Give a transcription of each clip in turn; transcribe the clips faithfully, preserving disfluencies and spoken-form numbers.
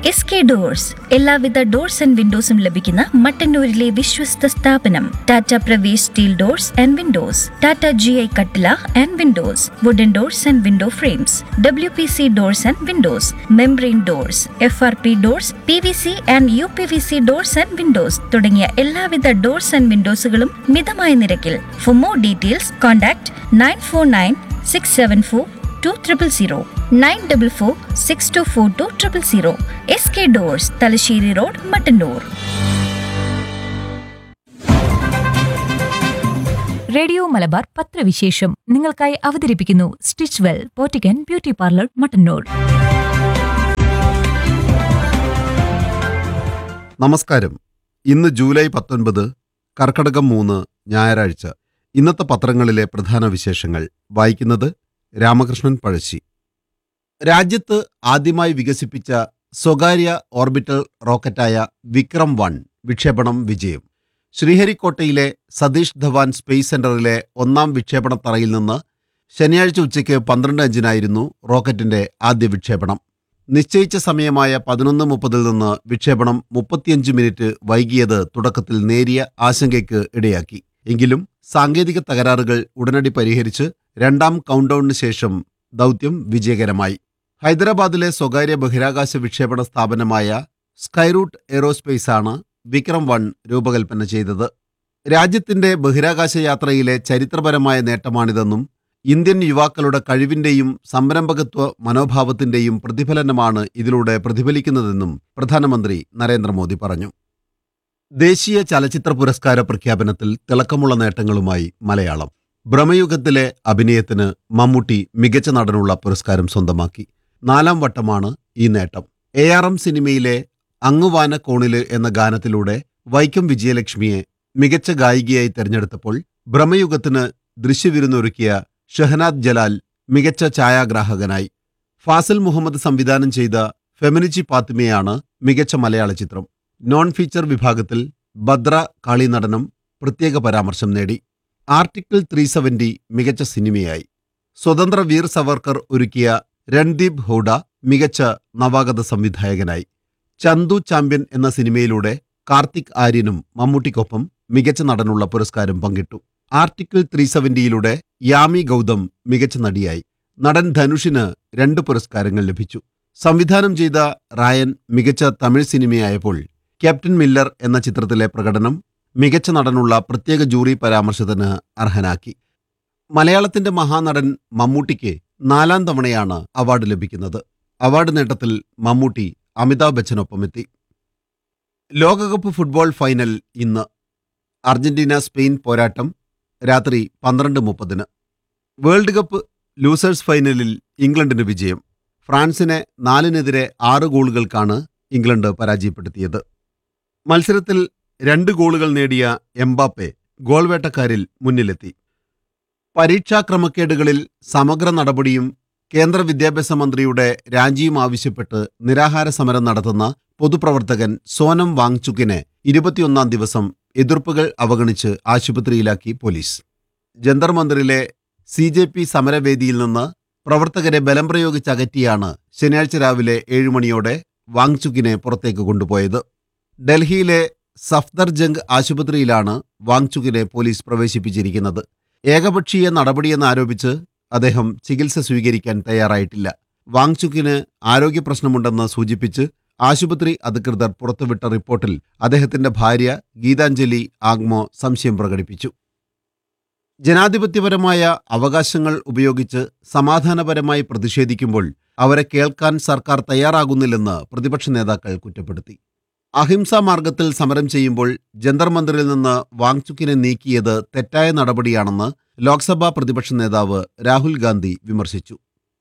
S K doors എല്ലാവിധ doors and വിൻഡോസും ലഭിക്കുന്ന മട്ടന്നൂരിലെ വിശ്വസ്ത സ്ഥാപനം. Tata Pravesh steel doors and Windows, Tata G I കട്ടില and Windows, wooden doors and window frames, W P C doors and Windows, membrane doors, F R P doors, P V C and you P V C doors and Windows തുടങ്ങിയ എല്ലാവിധ doors and വിൻഡോസുകളും മിതമായ നിരക്കിൽ. For more details contact nine four nine six seven four two triple zero nine double four six to four two triple zero. S K doors, Thalassery road, Mattannur. Radio Malabar പത്രവിശേഷം നിങ്ങൾക്കായി അവതരിപ്പിക്കുന്നു stitch well പോറ്റിക്കൻ beauty parlour, Mattannur. നമസ്കാരം. ഇന്ന് July പത്തൊൻപത്, കർക്കടകം മൂന്ന്, ഞായറാഴ്ച. ഇന്നത്തെ പത്രങ്ങളിലെ പ്രധാന വിശേഷങ്ങൾ വായിക്കുന്നത് രാമകൃഷ്ണൻ പഴശ്ശി. രാജ്യത്ത് ആദ്യമായി വികസിപ്പിച്ച സ്വകാര്യ ഓർബിറ്റൽ റോക്കറ്റായ വിക്രം വൺ വിക്ഷേപണം വിജയം. ശ്രീഹരിക്കോട്ടയിലെ സതീഷ് ധവാൻ സ്പേസ് സെന്ററിലെ ഒന്നാം വിക്ഷേപണ തറയിൽ നിന്ന് ശനിയാഴ്ച ഉച്ചയ്ക്ക് പന്ത്രണ്ട് അഞ്ചിനായിരുന്നു റോക്കറ്റിന്റെ ആദ്യ വിക്ഷേപണം. നിശ്ചയിച്ച സമയമായ പതിനൊന്ന് മുപ്പതിൽ നിന്ന് വിക്ഷേപണം മുപ്പത്തിയഞ്ച് മിനിറ്റ് വൈകിയത് തുടക്കത്തിൽ നേരിയ ആശങ്കയ്ക്ക് ഇടയാക്കി. എങ്കിലും സാങ്കേതിക തകരാറുകൾ ഉടനടി പരിഹരിച്ച് രണ്ടാം കൗണ്ട്ഡൌണിന് ശേഷം ദൗത്യം വിജയകരമായി. ഹൈദരാബാദിലെ സ്വകാര്യ ബഹിരാകാശ വിക്ഷേപണ സ്ഥാപനമായ സ്കൈറൂട്ട് എയ്റോസ്പേസാണ് വിക്രം വൺ രൂപകൽപ്പന ചെയ്തത്. രാജ്യത്തിന്റെ ബഹിരാകാശ യാത്രയിലെ ചരിത്രപരമായ നേട്ടമാണിതെന്നും ഇന്ത്യൻ യുവാക്കളുടെ കഴിവിന്റെയും സംരംഭകത്വ മനോഭാവത്തിന്റെയും പ്രതിഫലനമാണ് ഇതിലൂടെ പ്രതിഫലിക്കുന്നതെന്നും പ്രധാനമന്ത്രി നരേന്ദ്രമോദി പറഞ്ഞു. ദേശീയ ചലച്ചിത്ര പുരസ്കാര പ്രഖ്യാപനത്തിൽ തിളക്കമുള്ള നേട്ടങ്ങളുമായി മലയാളം. ഭ്രമയുഗത്തിലെ അഭിനയത്തിന് മമ്മൂട്ടി മികച്ച നടനുള്ള പുരസ്കാരം സ്വന്തമാക്കി. നാലാം വട്ടമാണ് ഈ നേട്ടം. എ ആർ എം സിനിമയിലെ അങ്ങുവാന കോണില് എന്ന ഗാനത്തിലൂടെ വൈക്കം വിജയലക്ഷ്മിയെ മികച്ച ഗായികയായി തെരഞ്ഞെടുത്തപ്പോൾ ഭ്രമയുഗത്തിന് ദൃശ്യവിരുന്നൊരുക്കിയ ഷഹനാദ് ജലാൽ മികച്ച ഛായാഗ്രാഹകനായി. ഫാസിൽ മുഹമ്മദ് സംവിധാനം ചെയ്ത ഫെമിനിച്ചി പാത്തിമയാണ് മികച്ച മലയാള ചിത്രം. നോൺ ഫീച്ചർ വിഭാഗത്തിൽ ഭദ്ര കാളി നടനം പ്രത്യേക പരാമർശം നേടി. ആർട്ടിക്കിൾ ത്രീ സെവന്റി മികച്ച സിനിമയായി. സ്വതന്ത്ര വീർ സവർക്കർ ഒരുക്കിയ രൺദീപ് ഹൂഡ മികച്ച നവാഗത സംവിധായകനായി. ചന്തു ചാമ്പ്യൻ എന്ന സിനിമയിലൂടെ കാർത്തിക് ആര്യനും മമ്മൂട്ടിക്കൊപ്പം മികച്ച നടനുള്ള പുരസ്കാരം പങ്കിട്ടു. ആർട്ടിക്കിൾ ത്രീ സെവന്റിയിലൂടെ യാമി ഗൗതം മികച്ച നടിയായി. നടൻ ധനുഷിന് രണ്ട് പുരസ്കാരങ്ങൾ ലഭിച്ചു. സംവിധാനം ചെയ്ത റായൻ മികച്ച തമിഴ് സിനിമയായപ്പോൾ ക്യാപ്റ്റൻ മില്ലർ എന്ന ചിത്രത്തിലെ പ്രകടനം മികച്ച നടനുള്ള പ്രത്യേക ജൂറി പരാമർശത്തിന് അർഹനാക്കി. മലയാളത്തിന്റെ മഹാനടൻ മമ്മൂട്ടിക്ക് നാലാം തവണയാണ് അവാർഡ് ലഭിക്കുന്നത്. അവാർഡ് നേട്ടത്തിൽ മമ്മൂട്ടി അമിതാഭ് ബച്ചനൊപ്പമെത്തി. ലോകകപ്പ് ഫുട്ബോൾ ഫൈനൽ ഇന്ന്. അർജന്റീന സ്പെയിൻ പോരാട്ടം രാത്രി പന്ത്രണ്ട് മുപ്പതിന്. വേൾഡ് കപ്പ് ലൂസേഴ്സ് ഫൈനലിൽ ഇംഗ്ലണ്ടിന് വിജയം. ഫ്രാൻസിനെ നാലിനെതിരെ ആറ് ഗോളുകൾക്കാണ് ഇംഗ്ലണ്ട് പരാജയപ്പെടുത്തിയത്. മത്സരത്തിൽ രണ്ട് ഗോളുകൾ നേടിയ എംബാപ്പെ ഗോൾവേട്ടക്കാരിൽ മുന്നിലെത്തി. പരീക്ഷാ ക്രമക്കേടുകളിൽ സമഗ്ര നടപടിയും കേന്ദ്ര വിദ്യാഭ്യാസ മന്ത്രിയുടെ രാജിയും ആവശ്യപ്പെട്ട് നിരാഹാര സമരം നടത്തുന്ന പൊതുപ്രവർത്തകൻ സോനം വാങ്ചുക്കിനെ ഇരുപത്തിയൊന്നാം ദിവസം എതിർപ്പുകൾ അവഗണിച്ച് ആശുപത്രിയിലാക്കി police. Jantar മന്ദിറിലെ C J P സമരവേദിയിൽ നിന്ന് പ്രവർത്തകരെ ബലം പ്രയോഗിച്ചകറ്റിയാണ് ശനിയാഴ്ച രാവിലെ ഏഴുമണിയോടെ വാങ്ചുക്കിനെ പുറത്തേക്ക് കൊണ്ടുപോയത്. ഡൽഹിയിലെ സഫ്ദർജംഗ് ആശുപത്രിയിലാണ് വാങ്ചുക്കിനെ പോലീസ് പ്രവേശിപ്പിച്ചിരിക്കുന്നത്. ഏകപക്ഷീയ നടപടിയെന്നാരോപിച്ച് അദ്ദേഹം ചികിത്സ സ്വീകരിക്കാൻ തയ്യാറായിട്ടില്ല. വാങ്ചുക്കിന് ആരോഗ്യ പ്രശ്നമുണ്ടെന്ന് സൂചിപ്പിച്ച് ആശുപത്രി അധികൃതർ പുറത്തുവിട്ട റിപ്പോർട്ടിൽ അദ്ദേഹത്തിന്റെ ഭാര്യ ഗീതാഞ്ജലി ആഗ്മോ സംശയം പ്രകടിപ്പിച്ചു. ജനാധിപത്യപരമായ അവകാശങ്ങൾ ഉപയോഗിച്ച് സമാധാനപരമായി പ്രതിഷേധിക്കുമ്പോൾ അവരെ കേൾക്കാൻ സർക്കാർ തയ്യാറാകുന്നില്ലെന്ന് പ്രതിപക്ഷ നേതാക്കൾ കുറ്റപ്പെടുത്തി. അഹിംസാ മാർഗത്തിൽ സമരം ചെയ്യുമ്പോൾ ജന്തർ മന്ദിറിൽ നിന്ന് വാങ്ചുക്കിനെ നീക്കിയത് തെറ്റായ നടപടിയാണെന്ന് ലോക്സഭാ പ്രതിപക്ഷ നേതാവ് രാഹുൽ ഗാന്ധി വിമർശിച്ചു.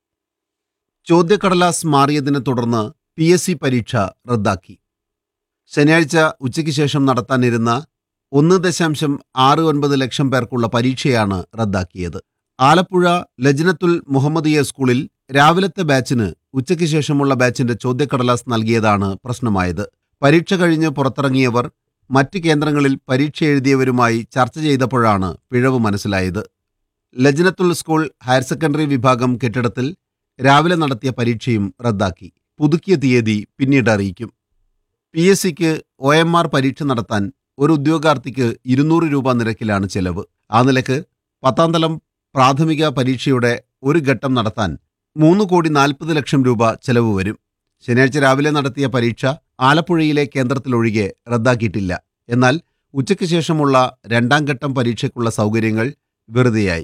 ചോദ്യക്കടലാസ് മാറിയതിനെ തുടർന്ന് പി എസ് സി പരീക്ഷ റദ്ദാക്കി. ശനിയാഴ്ച ഉച്ചയ്ക്ക് ശേഷം നടത്താനിരുന്ന ഒന്ന് ദശാംശം ആറ് ഒൻപത് ലക്ഷം പേർക്കുള്ള പരീക്ഷയാണ് റദ്ദാക്കിയത്. ആലപ്പുഴ ലജ്നത്തുൽ മുഹമ്മദിയ സ്കൂളിൽ രാവിലത്തെ ബാച്ചിന് ഉച്ചയ്ക്ക് ശേഷമുള്ള ബാച്ചിന്റെ ചോദ്യക്കടലാസ് നൽകിയതാണ് പ്രശ്നമായത്. പരീക്ഷ കഴിഞ്ഞ് പുറത്തിറങ്ങിയവർ മറ്റ് കേന്ദ്രങ്ങളിൽ പരീക്ഷ എഴുതിയവരുമായി ചർച്ച ചെയ്തപ്പോഴാണ് പിഴവ് മനസ്സിലായത്. ലജ്നത്തുൽ സ്കൂൾ ഹയർ സെക്കൻഡറി വിഭാഗം കെട്ടിടത്തിൽ രാവിലെ നടത്തിയ പരീക്ഷയും റദ്ദാക്കി. പുതുക്കിയ തീയതി പിന്നീട് അറിയിക്കും. പി എസ് സിക്ക് ഒ എം ആർ പരീക്ഷ നടത്താൻ ഒരു ഉദ്യോഗാർത്ഥിക്ക് ഇരുന്നൂറ് രൂപ നിരക്കിലാണ് ചെലവ്. ആ നിലക്ക് പത്താം തലം പ്രാഥമിക പരീക്ഷയുടെ ഒരു ഘട്ടം നടത്താൻ മൂന്ന് കോടി നാൽപ്പത് ലക്ഷം രൂപ ചെലവ് വരും. ശനിയാഴ്ച രാവിലെ നടത്തിയ പരീക്ഷ ആലപ്പുഴയിലെ കേന്ദ്രത്തിലൊഴികെ റദ്ദാക്കിയിട്ടില്ല. എന്നാൽ ഉച്ചയ്ക്ക് ശേഷമുള്ള രണ്ടാം ഘട്ടം പരീക്ഷയ്ക്കുള്ള സൗകര്യങ്ങൾ വെറുതെയായി.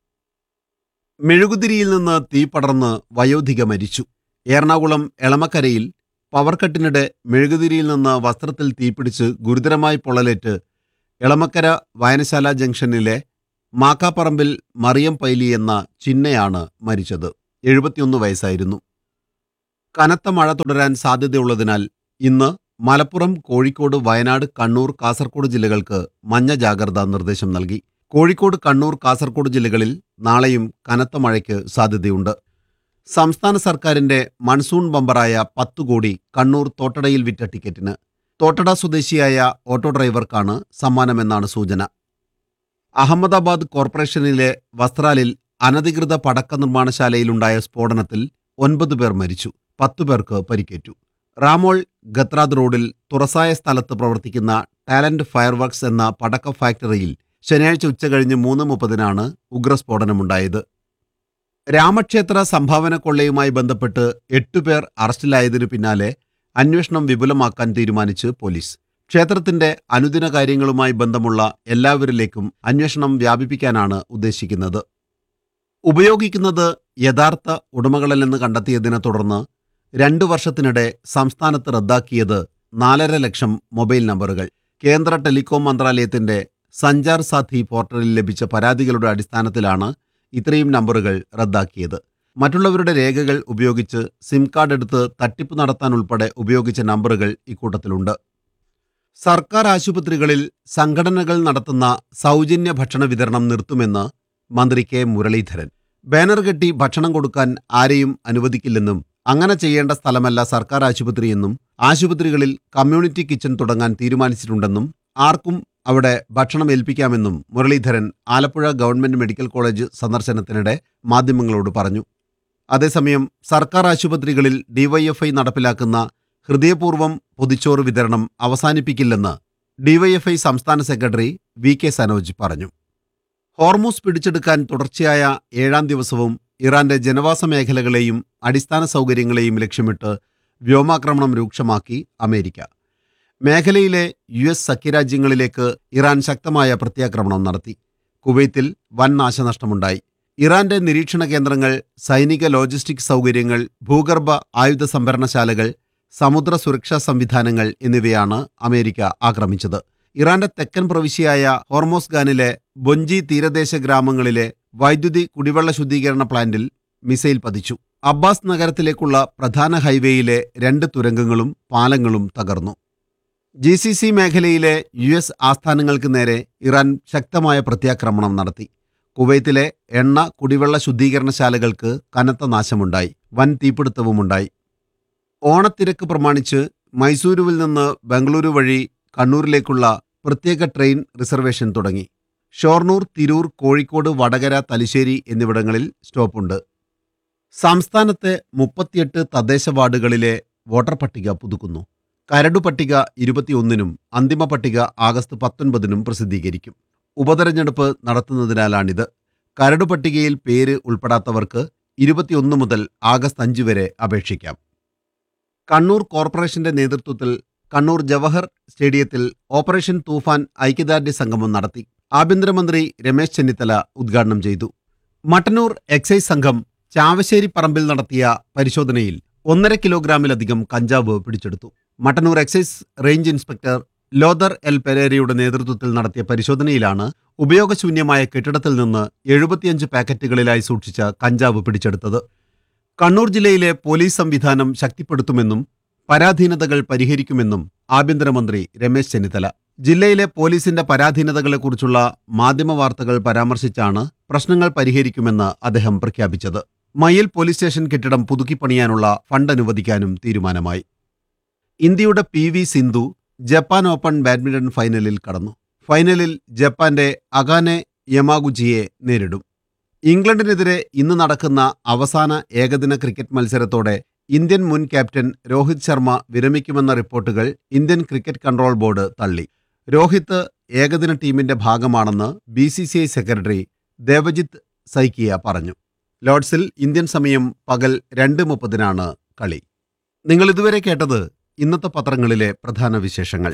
മെഴുകുതിരിയിൽ നിന്ന് തീ പടർന്ന് വയോധിക മരിച്ചു. എറണാകുളം എളമക്കരയിൽ പവർ കട്ടിനിടെ മെഴുകുതിരിയിൽ നിന്ന് വസ്ത്രത്തിൽ തീപിടിച്ച് ഗുരുതരമായി പൊള്ളലേറ്റ് എളമക്കര വായനശാല ജംഗ്ഷനിലെ മാക്കാപ്പറമ്പിൽ മറിയം പൈലി എന്ന ചിന്നയാണ് മരിച്ചത്. എഴുപത്തിയൊന്ന് വയസ്സായിരുന്നു. കനത്ത മഴ തുടരാൻ സാധ്യതയുള്ളതിനാൽ ഇന്ന് മലപ്പുറം, കോഴിക്കോട്, വയനാട്, കണ്ണൂർ, കാസർഗോഡ് ജില്ലകൾക്ക് മഞ്ഞ ജാഗ്രതാ നിർദ്ദേശം നൽകി. കോഴിക്കോട്, കണ്ണൂർ, കാസർഗോഡ് ജില്ലകളിൽ നാളെയും കനത്ത മഴയ്ക്ക് സാധ്യതയുണ്ട്. സംസ്ഥാന സർക്കാരിന്റെ മൺസൂൺ ബമ്പറായ പത്തു കോടി കണ്ണൂർ തോട്ടടയിൽ വിറ്റ ടിക്കറ്റിന് തോട്ടട സ്വദേശിയായ ഓട്ടോ ഡ്രൈവർക്കാണ് സമ്മാനമെന്നാണ് സൂചന. അഹമ്മദാബാദ് കോർപ്പറേഷനിലെ വസ്ത്രാലിൽ അനധികൃത പടക്ക നിർമ്മാണശാലയിലുണ്ടായ സ്ഫോടനത്തിൽ ഒൻപത് പേർ മരിച്ചു, പത്തു പേർക്ക് പരിക്കേറ്റു. റാമോൾ ഗത്രാദ് റോഡിൽ തുറസായ സ്ഥലത്ത് പ്രവർത്തിക്കുന്ന ടാലന്റ് ഫയർവർക്സ് എന്ന പടക്ക ഫാക്ടറിയിൽ ശനിയാഴ്ച ഉച്ചകഴിഞ്ഞ് മൂന്ന് മുപ്പതിനാണ് ഉഗ്രസ്ഫോടനമുണ്ടായത്. രാമക്ഷേത്ര സംഭാവന കൊള്ളയുമായി ബന്ധപ്പെട്ട് എട്ടുപേർ അറസ്റ്റിലായതിനു പിന്നാലെ അന്വേഷണം വിപുലമാക്കാൻ തീരുമാനിച്ച് പോലീസ്. ക്ഷേത്രത്തിന്റെ അനുദിന കാര്യങ്ങളുമായി ബന്ധമുള്ള എല്ലാവരിലേക്കും അന്വേഷണം വ്യാപിപ്പിക്കാനാണ് ഉദ്ദേശിക്കുന്നത്. ഉപയോഗിക്കുന്നത് യഥാർത്ഥ ഉടമകളല്ലെന്ന് കണ്ടെത്തിയതിനെ തുടർന്ന് രണ്ടു വർഷത്തിനിടെ സംസ്ഥാനത്ത് റദ്ദാക്കിയത് നാലര ലക്ഷം മൊബൈൽ നമ്പറുകൾ. കേന്ദ്ര ടെലികോം മന്ത്രാലയത്തിന്റെ സഞ്ചാർ സാഥി പോർട്ടലിൽ ലഭിച്ച പരാതികളുടെ അടിസ്ഥാനത്തിലാണ് ഇത്രയും നമ്പറുകൾ റദ്ദാക്കിയത്. മറ്റുള്ളവരുടെ രേഖകൾ ഉപയോഗിച്ച് സിം കാർഡ് എടുത്ത് തട്ടിപ്പ് നടത്താൻ ഉൾപ്പെടെ ഉപയോഗിച്ച നമ്പറുകൾ ഇക്കൂട്ടത്തിലുണ്ട്. സർക്കാർ ആശുപത്രികളിൽ സംഘടനകൾ നടത്തുന്ന സൗജന്യ ഭക്ഷണ വിതരണം നിർത്തുമെന്ന് മന്ത്രി കെ മുരളീധരൻ. ബാനർ കെട്ടി ഭക്ഷണം കൊടുക്കാൻ ആരെയും അനുവദിക്കില്ലെന്നും അങ്ങനെ ചെയ്യേണ്ട സ്ഥലമല്ല സർക്കാർ ആശുപത്രിയെന്നും ആശുപത്രികളിൽ കമ്മ്യൂണിറ്റി കിച്ചൺ തുടങ്ങാൻ തീരുമാനിച്ചിട്ടുണ്ടെന്നും ആർക്കും അവിടെ ഭക്ഷണം ഏൽപ്പിക്കാമെന്നും Muraleedharan Alappuzha government medical college സന്ദർശനത്തിനിടെ മാധ്യമങ്ങളോട് പറഞ്ഞു. അതേസമയം സർക്കാർ ആശുപത്രികളിൽ ഡിവൈഎഫ്ഐ നടപ്പിലാക്കുന്ന ഹൃദയപൂർവ്വം പൊതിച്ചോറ് വിതരണം അവസാനിപ്പിക്കില്ലെന്ന് ഡിവൈഎഫ്ഐ സംസ്ഥാന സെക്രട്ടറി വി കെ സനോജ് പറഞ്ഞു. ഹോർമൂസ് പിടിച്ചെടുക്കാൻ തുടർച്ചയായ ഏഴാം ദിവസവും ഇറാന്റെ ജനവാസ മേഖലകളെയും അടിസ്ഥാന സൗകര്യങ്ങളെയും ലക്ഷ്യമിട്ട് വ്യോമാക്രമണം രൂക്ഷമാക്കി അമേരിക്ക. മേഖലയിലെ യു എസ് സഖ്യരാജ്യങ്ങളിലേക്ക് ഇറാൻ ശക്തമായ പ്രത്യാക്രമണം നടത്തി. കുവൈത്തിൽ വൻ നാശനഷ്ടമുണ്ടായി. ഇറാന്റെ നിരീക്ഷണ കേന്ദ്രങ്ങൾ, സൈനിക ലോജിസ്റ്റിക് സൗകര്യങ്ങൾ, ഭൂഗർഭ ആയുധ സംഭരണശാലകൾ, സമുദ്ര സുരക്ഷാ സംവിധാനങ്ങൾ എന്നിവയാണ് അമേരിക്ക ആക്രമിച്ചത്. ഇറാന്റെ തെക്കൻ പ്രവിശ്യയായ ഹോർമോസ്ഗാനിലെ ബൊഞ്ചി തീരദേശ ഗ്രാമങ്ങളിലെ വൈദ്യുതി കുടിവെള്ള ശുദ്ധീകരണ പ്ലാന്റിൽ മിസൈൽ പതിച്ചു. അബ്ബാസ് നഗരത്തിലേക്കുള്ള പ്രധാന ഹൈവേയിലെ രണ്ട് തുരങ്കങ്ങളും പാലങ്ങളും തകർന്നു. ജി സി സി മേഖലയിലെ യു എസ് ആസ്ഥാനങ്ങൾക്ക് നേരെ ഇറാൻ ശക്തമായ പ്രത്യാക്രമണം നടത്തി. കുവൈത്തിലെ എണ്ണ കുടിവെള്ള ശുദ്ധീകരണശാലകൾക്ക് കനത്ത നാശമുണ്ടായി. വൻ തീപിടുത്തവുമുണ്ടായി. ഓണത്തിരക്ക് പ്രമാണിച്ച് മൈസൂരുവിൽ നിന്ന് ബംഗളൂരു വഴി കണ്ണൂരിലേക്കുള്ള പ്രത്യേക ട്രെയിൻ റിസർവേഷൻ തുടങ്ങി. ഷൊർണൂർ, തിരൂർ, കോഴിക്കോട്, വടകര, തലശ്ശേരി എന്നിവിടങ്ങളിൽ സ്റ്റോപ്പുണ്ട്. സംസ്ഥാനത്തെ മുപ്പത്തിയെട്ട് തദ്ദേശ വാർഡുകളിലെ വോട്ടർ പട്ടിക പുതുക്കുന്നു. കരടു പട്ടിക ഇരുപത്തിയൊന്നിനും അന്തിമ പട്ടിക ആഗസ്റ്റ് പത്തൊൻപതിനും പ്രസിദ്ധീകരിക്കും. ഉപതെരഞ്ഞെടുപ്പ് നടത്തുന്നതിനാലാണിത്. കരടു പട്ടികയിൽ പേര് ഉൾപ്പെടാത്തവർക്ക് ഇരുപത്തിയൊന്ന് മുതൽ ആഗസ്റ്റ് അഞ്ച് വരെ അപേക്ഷിക്കാം. കണ്ണൂർ കോർപ്പറേഷന്റെ നേതൃത്വത്തിൽ കണ്ണൂർ ജവഹർ സ്റ്റേഡിയത്തിൽ ഓപ്പറേഷൻ തൂഫാൻ ഐക്യദാർഢ്യ സംഗമം നടത്തി. ആഭ്യന്തരമന്ത്രി രമേശ് ചെന്നിത്തല ഉദ്ഘാടനം ചെയ്തു. മട്ടന്നൂർ എക്സൈസ് സംഘം ചാവശ്ശേരി പറമ്പിൽ നടത്തിയ പരിശോധനയിൽ ഒന്നര കിലോഗ്രാമിലധികം കഞ്ചാവ് പിടിച്ചെടുത്തു. Mattannur excise range inspector ലോദർ L പെരേരയുടെ നേതൃത്വത്തിൽ നടത്തിയ പരിശോധനയിലാണ് ഉപയോഗശൂന്യമായ കെട്ടിടത്തിൽ നിന്ന് എഴുപത്തിയഞ്ച് പാക്കറ്റുകളിലായി സൂക്ഷിച്ച കഞ്ചാവ് പിടിച്ചെടുത്തത്. കണ്ണൂർ ജില്ലയിലെ പോലീസ് സംവിധാനം ശക്തിപ്പെടുത്തുമെന്നും പരാധീനതകൾ പരിഹരിക്കുമെന്നും ആഭ്യന്തരമന്ത്രി രമേശ് ചെന്നിത്തല. ജില്ലയിലെ പോലീസിന്റെ പരാധീനതകളെക്കുറിച്ചുള്ള മാധ്യമ വാർത്തകൾ പരാമർശിച്ചാണ് പ്രശ്നങ്ങൾ പരിഹരിക്കുമെന്ന് അദ്ദേഹം പ്രഖ്യാപിച്ചത്. മയ്യിൽ പോലീസ് സ്റ്റേഷൻ കെട്ടിടം പുതുക്കിപ്പണിയാനുള്ള ഫണ്ട് അനുവദിക്കാനും തീരുമാനമായി. ഇന്ത്യയുടെ P V Sindhu Japan open badminton ഫൈനലിൽ കടന്നു. ഫൈനലിൽ ജപ്പാന്റെ അകാനെ യമാഗുച്ചിയെ നേരിടും. ഇംഗ്ലണ്ടിനെതിരെ ഇന്ന് നടക്കുന്ന അവസാന ഏകദിന ക്രിക്കറ്റ് മത്സരത്തോടെ ഇന്ത്യൻ മുൻ ക്യാപ്റ്റൻ രോഹിത് ശർമ്മ വിരമിക്കുമെന്ന റിപ്പോർട്ടുകൾ ഇന്ത്യൻ ക്രിക്കറ്റ് കൺട്രോൾ ബോർഡ് തള്ളി. രോഹിത് ഏകദിന ടീമിന്റെ ഭാഗമാണെന്ന് B C C I secretary Devajit Saikia പറഞ്ഞു. ലോർഡ്സിൽ ഇന്ത്യൻ സമയം പകൽ രണ്ട് മുപ്പതിനാണ് കളി. നിങ്ങൾ ഇതുവരെ കേട്ടത് ഇന്നത്തെ പത്രങ്ങളിലെ പ്രധാന വിശേഷങ്ങൾ.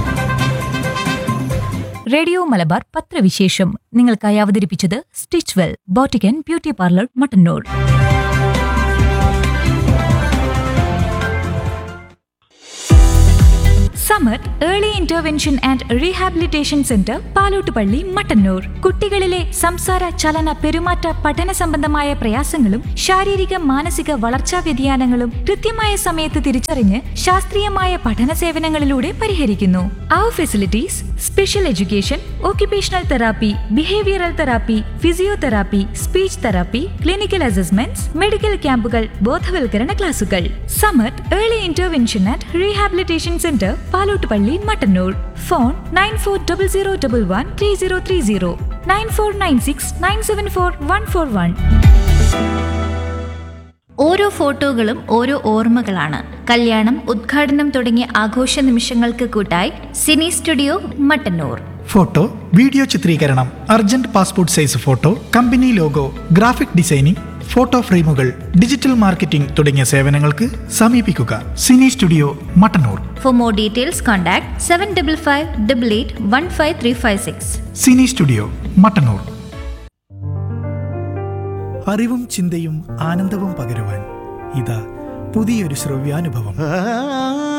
റേഡിയോ മലബാർ പത്രവിശേഷം നിങ്ങൾക്കായി അവതരിപ്പിച്ചത് stitch well boutique and beauty parlour Mattannur. Samar early intervention and rehabilitation centre Palottupalli Mattannur. കുട്ടികളിലെ സംസാര ചലന പെരുമാറ്റ പഠന സംബന്ധമായ പ്രയാസങ്ങളും ശാരീരിക മാനസിക വളർച്ചാ വ്യതിയാനങ്ങളും കൃത്യമായ സമയത്ത് തിരിച്ചറിഞ്ഞ് ശാസ്ത്രീയമായ പഠന സേവനങ്ങളിലൂടെ പരിഹരിക്കുന്നു. അവർ facilities special education, occupational therapy, behavioural therapy, physiotherapy, speech therapy, clinical assessments, medical ക്യാമ്പുകൾ, ബോധവൽക്കരണ ക്ലാസുകൾ. Samar early intervention and rehabilitation centre Palottupalli Mattannur. Phone nine four double zero double one three zero three zero nine four nine six nine seven four one four one. ഓരോ ഫോട്ടോകളും ഓരോ ഓർമ്മകളാണ്. കല്യാണം, ഉദ്ഘാടനം തുടങ്ങിയ ആഘോഷ നിമിഷങ്ങൾക്ക് കൂട്ടായി Sini studio Mattannur. Photo, video ചിത്രീകരണം, urgent passport size photo, company logo, graphic designing, photo ഫ്രെയിമുകൾ, ഡിജിറ്റൽ മാർക്കറ്റിംഗ് തുടങ്ങിയ സേവനങ്ങൾക്ക് സമീപിക്കുക Sini studio Mattannur. For more details contact seven double five double eight one five three five six. Sini studio Mattannur. അറിവും ചിന്തയും ആനന്ദവും പകരുവാൻ ഇതാ പുതിയൊരു ശ്രവ്യാനുഭവം.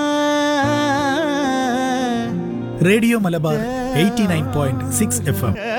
Radio Malabar eighty nine point six F M.